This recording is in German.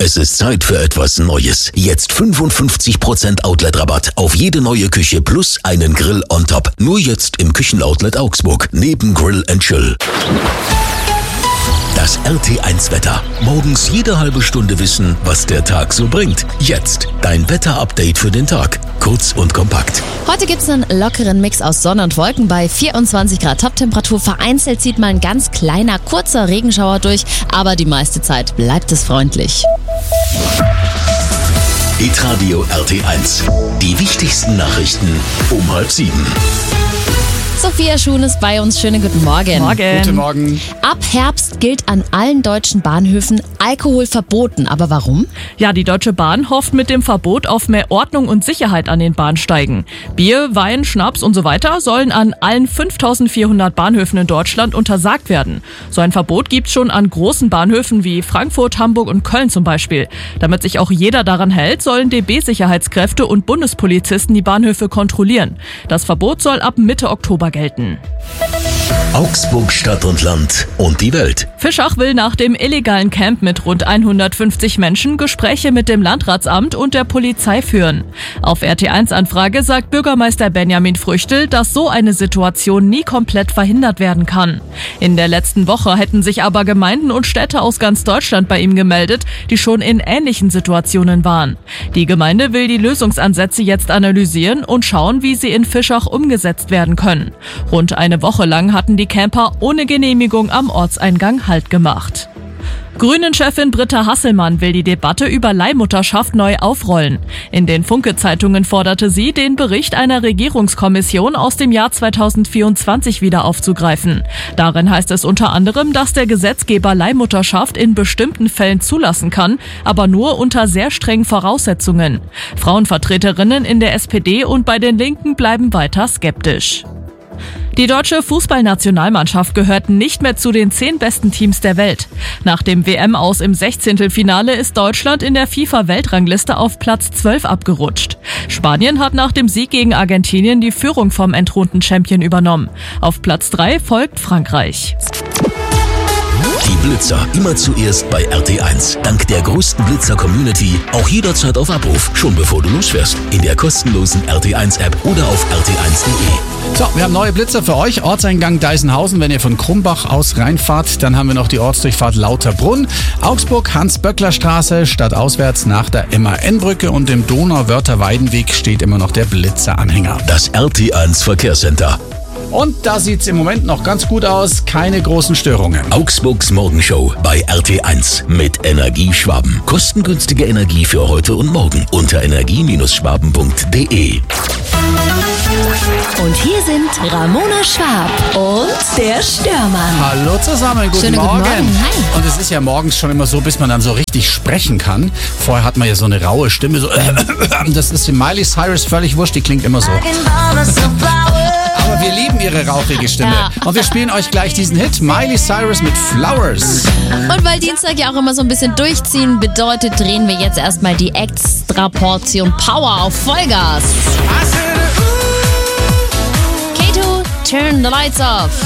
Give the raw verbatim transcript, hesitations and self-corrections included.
Es ist Zeit für etwas Neues. Jetzt fünfundfünfzig Prozent Outlet-Rabatt auf jede neue Küche plus einen Grill on top. Nur jetzt im Küchenoutlet Augsburg, neben Grill and Chill. Das R T eins Wetter. Morgens jede halbe Stunde wissen, was der Tag so bringt. Jetzt dein Wetter-Update für den Tag. Kurz und kompakt. Heute gibt's einen lockeren Mix aus Sonne und Wolken bei vierundzwanzig Grad Toptemperatur. Vereinzelt zieht mal ein ganz kleiner, kurzer Regenschauer durch, aber die meiste Zeit bleibt es freundlich. Hitradio R T eins. Die wichtigsten Nachrichten um halb sieben. Sophia Schuhn ist bei uns. Schönen guten Morgen. Morgen. Guten Morgen. Ab Herbst gilt an allen deutschen Bahnhöfen Alkohol verboten. Aber warum? Ja, die Deutsche Bahn hofft mit dem Verbot auf mehr Ordnung und Sicherheit an den Bahnsteigen. Bier, Wein, Schnaps und so weiter sollen an allen fünftausendvierhundert Bahnhöfen in Deutschland untersagt werden. So ein Verbot gibt's schon an großen Bahnhöfen wie Frankfurt, Hamburg und Köln zum Beispiel. Damit sich auch jeder daran hält, sollen D B-Sicherheitskräfte und Bundespolizisten die Bahnhöfe kontrollieren. Das Verbot soll ab Mitte Oktober gelten. Augsburg, Stadt und Land und die Welt. Fischach will nach dem illegalen Camp mit rund hundertfünfzig Menschen Gespräche mit dem Landratsamt und der Polizei führen. Auf R T eins Anfrage sagt Bürgermeister Benjamin Früchtel, dass so eine Situation nie komplett verhindert werden kann. In der letzten Woche hätten sich aber Gemeinden und Städte aus ganz Deutschland bei ihm gemeldet, die schon in ähnlichen Situationen waren. Die Gemeinde will die Lösungsansätze jetzt analysieren und schauen, wie sie in Fischach umgesetzt werden können. Rund eine Woche lang hatten die Camper ohne Genehmigung am Ortseingang Halt gemacht. Grünen-Chefin Britta Hasselmann will die Debatte über Leihmutterschaft neu aufrollen. In den Funke-Zeitungen forderte sie, den Bericht einer Regierungskommission aus dem Jahr zweitausendvierundzwanzig wieder aufzugreifen. Darin heißt es unter anderem, dass der Gesetzgeber Leihmutterschaft in bestimmten Fällen zulassen kann, aber nur unter sehr strengen Voraussetzungen. Frauenvertreterinnen in der S P D und bei den Linken bleiben weiter skeptisch. Die deutsche Fußballnationalmannschaft gehört nicht mehr zu den zehn besten Teams der Welt. Nach dem W M-Aus im Sechzehntelfinale ist Deutschland in der FIFA-Weltrangliste auf Platz zwölf abgerutscht. Spanien hat nach dem Sieg gegen Argentinien die Führung vom entthronten Champion übernommen. Auf Platz drei folgt Frankreich. Die Blitzer immer zuerst bei R T eins. Dank der größten Blitzer-Community auch jederzeit auf Abruf, schon bevor du losfährst. In der kostenlosen R T eins App oder auf r t eins punkt d e. So, wir haben neue Blitzer für euch. Ortseingang Deisenhausen, wenn ihr von Krumbach aus reinfahrt. Dann haben wir noch die Ortsdurchfahrt Lauterbrunn. Augsburg, Hans-Böckler-Straße, stadtauswärts nach der M A N-Brücke und im Donau-Wörther-Weidenweg steht immer noch der Blitzer-Anhänger. Das R T eins Verkehrscenter. Und da sieht's im Moment noch ganz gut aus. Keine großen Störungen. Augsburgs Morgenshow bei R T eins mit Energie Schwaben. Kostengünstige Energie für heute und morgen unter energie Schwaben punkt d e. Und hier sind Ramona Schwab und der Störmann. Hallo zusammen, guten Schönen Morgen. guten Morgen, hi. Und es ist ja morgens schon immer so, bis man dann so richtig sprechen kann. Vorher hat man ja so eine raue Stimme. So das ist Miley Cyrus völlig wurscht, die klingt immer so. Aber wir lieben ihre rauchige Stimme. Ja. Und wir spielen euch gleich diesen Hit, Miley Cyrus mit Flowers. Und weil Dienstag ja auch immer so ein bisschen durchziehen bedeutet, drehen wir jetzt erstmal die extra Portion Power auf Vollgas. Kato, turn the lights off.